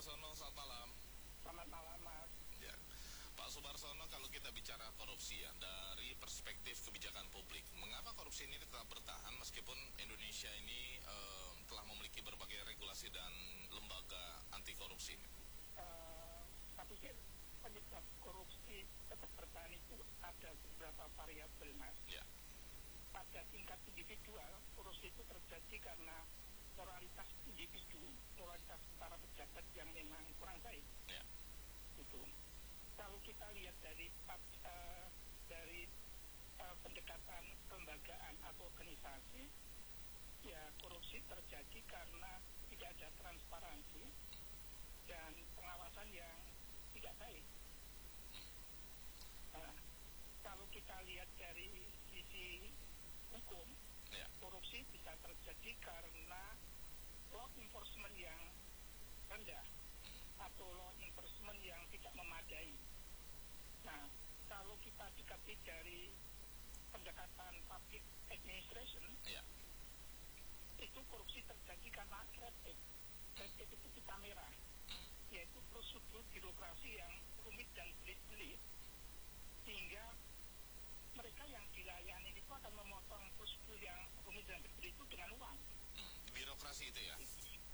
Subarsono, selamat malam. Selamat malam, Mas. Ya, Pak Subarsono, kalau kita bicara korupsi ya, dari perspektif kebijakan publik, mengapa korupsi ini tetap bertahan meskipun Indonesia ini telah memiliki berbagai regulasi dan lembaga anti korupsi? Saya pikir penyebab korupsi tetap bertahan itu ada beberapa variabel, Mas. Ya, Pada tingkat individual, korupsi itu terjadi karena moralitas individu, moralitas para pejabat yang memang kurang baik. ya, Gitu. Kalau kita lihat dari pendekatan kelembagaan atau organisasi, ya korupsi terjadi karena tidak ada transparansi dan pengawasan yang tidak baik. Kalau kita lihat dari sisi hukum, ya, korupsi bisa terjadi karena law enforcement yang rendah atau law enforcement yang tidak memadai. Nah, kalau kita dekati dari pendekatan public administration, ya, itu korupsi terjadi karena red tape. Red tape itu pita merah, yaitu prosedur birokrasi yang rumit dan belit-belit, sehingga mereka yang dilayani itu akan memotong prosedur yang rumit dan belit itu dengan uang. birokrasi itu ya.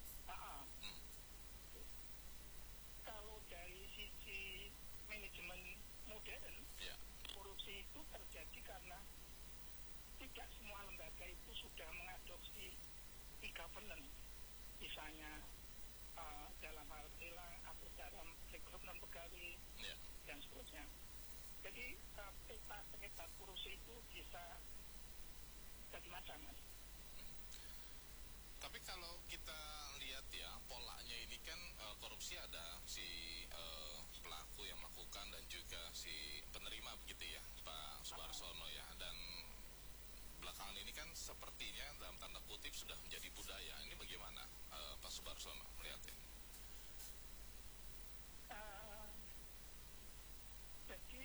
Kalau dari sisi manajemen modern, Ya, korupsi itu terjadi karena tidak semua lembaga itu sudah mengadopsi e-governance, misalnya dalam hal lelang atau dalam rekrutmen pegawai ya. dan seterusnya. Jadi peta penyebab korupsi itu bisa jadi macam, Mas. Tapi kalau kita lihat ya, polanya ini kan korupsi ada si pelaku yang melakukan dan juga si penerima begitu ya, Pak Subarsono ya. Dan belakangan ini kan sepertinya dalam tanda kutip sudah menjadi budaya. Ini bagaimana Pak Subarsono melihat ini? Jadi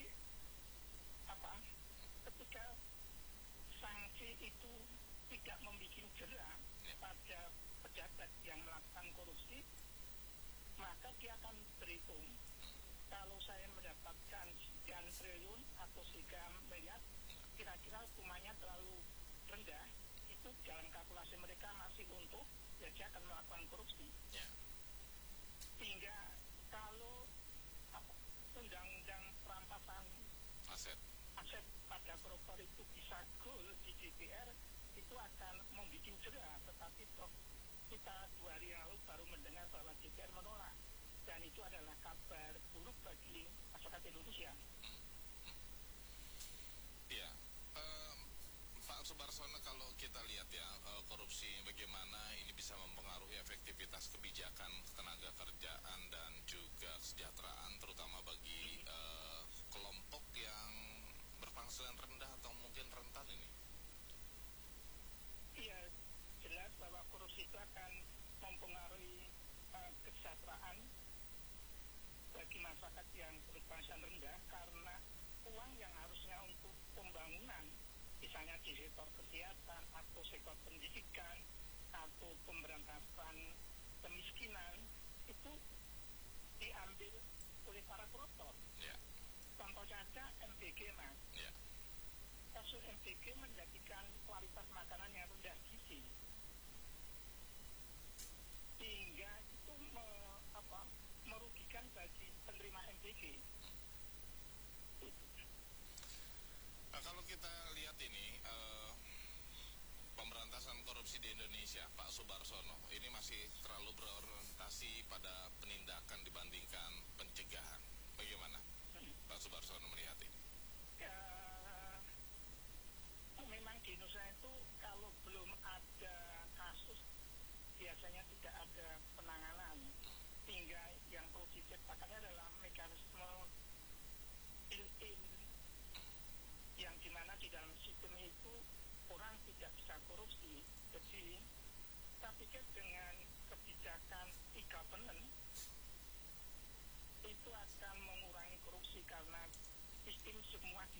ketika sanksi itu tidak membuat jerak pada pejabat yang melakukan korupsi, maka dia akan berhitung, kalau saya mendapatkan sekian triliun atau sekian miliar, kira-kira hukumannya terlalu rendah, itu dalam kalkulasi mereka masih untung, ya dia akan melakukan korupsi. Ya, Sehingga kalau undang-undang perampasan aset. aset pada koruptor itu bisa goal di DPR, itu akan membuat jerak. Tetapi kita 2 hari yang lalu baru mendengar bahwa DPR menolak, dan itu adalah kabar buruk bagi masyarakat Indonesia. Iya, Pak Subarsono, kalau kita lihat ya, korupsi bagaimana ini bisa mempengaruhi efektivitas kebijakan tenaga kerjaan dan juga kesejahteraan, terutama bagi kelompok yang berpenghasilan rendah atau mungkin rentan ini. Iya, jelas bahwa korupsi itu akan mempengaruhi kesejahteraan bagi masyarakat yang berpenghasilan rendah, karena uang yang harusnya untuk pembangunan, misalnya di sektor kesehatan atau sektor pendidikan atau pemberantasan kemiskinan, itu diambil oleh para koruptor. Ya, Contoh saja MBG, Mas. ya, Kasus MBG menjadikan kualitas makanan yang rendah gizi, sehingga itu merugikan bagi penerima MBG. Nah, kalau kita lihat ini pemberantasan korupsi di Indonesia, Pak Subarsono, ini masih terlalu berorientasi pada penindakan dibandingkan pencegahan. Bagaimana Pak Subarsono melihat ini? Memang di Indonesia itu kalau belum ada kasus, biasanya tidak ada penanganan, sehingga yang perlu diciptakan adalah mekanisme built-in, yang dimana di dalam sistem itu orang tidak bisa korupsi. Jadi saya pikir dengan kebijakan e-governance itu akan mengurangi korupsi, karena sistem semua